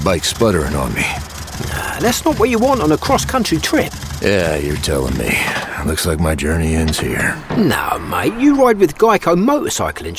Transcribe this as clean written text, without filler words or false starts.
bike sputtering on me. That's not what you want on a cross-country trip. Yeah, you're telling me. Looks like my journey ends here. No, mate, you ride with Geico Motorcycle Insurance.